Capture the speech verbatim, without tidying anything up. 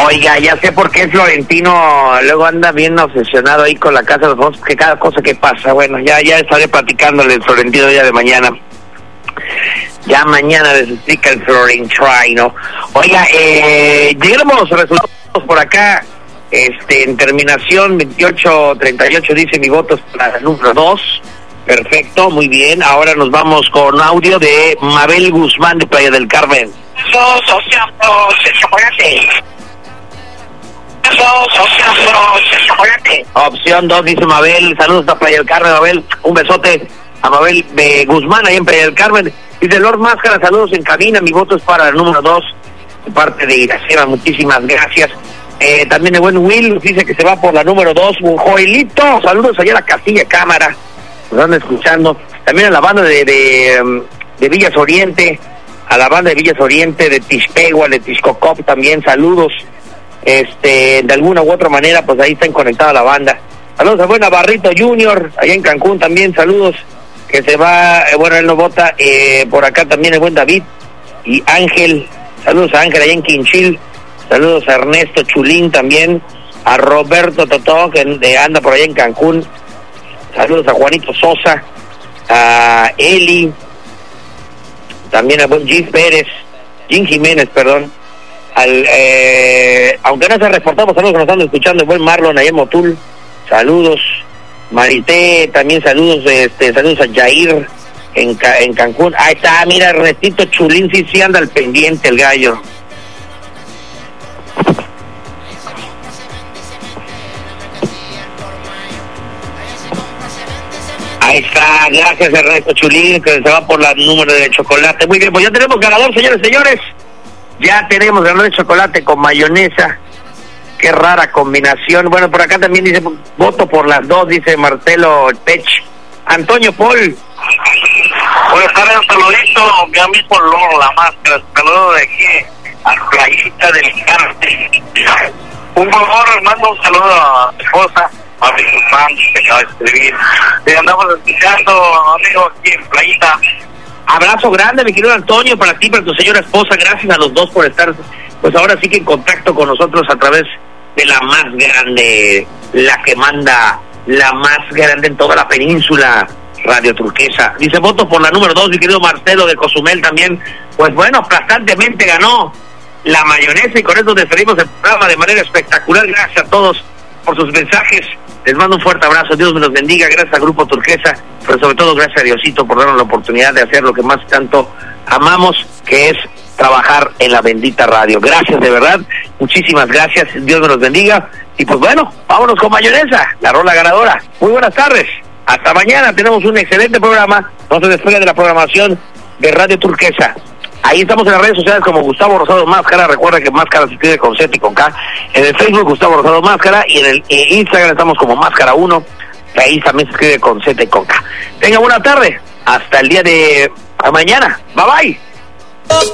Oiga, ya sé por qué Florentino luego anda bien obsesionado ahí con la casa de los famosos, que cada cosa que pasa, bueno, ya ya estaré platicándole el Florentino ya de mañana. Ya mañana les explica el Florentino. Oiga, eh, lleguemos los resultados por acá. Este, en terminación veintiocho treinta y ocho dice mi voto es para el número dos. Perfecto, muy bien. Ahora nos vamos con audio de Mabel Guzmán de Playa del Carmen. Eso, chocolate. Opción dos dice Mabel, saludos a Playa del Carmen, Mabel, un besote a Mabel de Guzmán ahí en Playa del Carmen. Dice Lord Máscara, saludos en cabina, mi voto es para el número dos, de parte de Iracema, muchísimas gracias. Eh, también el buen Will dice que se va por la número dos, un Joelito, saludos allá a la Castilla Cámara, nos están escuchando. También a la banda de, de, de Villas Oriente, a la banda de Villas Oriente, de Tixpegua, de Tixcocop también, saludos. Este, de alguna u otra manera, pues ahí están conectada la banda. Saludos a Buena Barrito Junior, allá en Cancún también, saludos, que se va, eh, bueno, él no vota, eh, por acá también el buen David y Ángel, saludos a Ángel allá en Quinchil, saludos a Ernesto Chulín también, a Roberto Totó, que de, anda por allá en Cancún, saludos a Juanito Sosa, a Eli, también a buen Gis Pérez, Jim Jiménez, perdón, al, eh, aunque no se reportamos, saludos que nos están escuchando, el buen Marlon allá en Motul, saludos, Marité, también saludos, este, saludos a Jair en, en Cancún. Ahí está, mira, Ernestito Chulín, sí, sí anda al pendiente el gallo. Ahí está, gracias Ernesto Chulín, que se va por la número de chocolate. Muy bien, pues ya tenemos ganador, señores, señores. Ya tenemos ganador de chocolate con mayonesa. Qué rara combinación. Bueno, por acá también dice, voto por las dos, dice Marcelo Pech. Antonio Paul. Buenas tardes, un saludito, mi amigo Loro, la máscara, saludo de aquí a Playita del Carmen. Un favor, mando un saludo a mi esposa, a mi Guzmán, que acaba de escribir. Te andamos escuchando, amigo, aquí en Playita. Abrazo grande, mi querido Antonio, para ti, para tu señora esposa. Gracias a los dos por estar, pues ahora sí que en contacto con nosotros a través de la más grande, la que manda, la más grande en toda la península, Radio Turquesa. Dice, voto por la número dos, mi querido Marcelo de Cozumel también. Pues bueno, aplastantemente ganó la mayonesa y con eso despedimos el programa de manera espectacular. Gracias a todos por sus mensajes. Les mando un fuerte abrazo, Dios me los bendiga, gracias al Grupo Turquesa, pero sobre todo gracias a Diosito por darnos la oportunidad de hacer lo que más tanto amamos, que es trabajar en la bendita radio. Gracias, de verdad, muchísimas gracias, Dios me los bendiga, y pues bueno, vámonos con mayonesa, la rola ganadora. Muy buenas tardes, hasta mañana, tenemos un excelente programa, no se despegue de la programación de Radio Turquesa. Ahí estamos en las redes sociales como Gustavo Rosado Máscara. Recuerda que Máscara se escribe con Z y con K. En el Facebook Gustavo Rosado Máscara y en el eh, Instagram estamos como Máscara uno. Que ahí también se escribe con Z y con K. Tenga buena tarde. Hasta el día de mañana. Bye bye.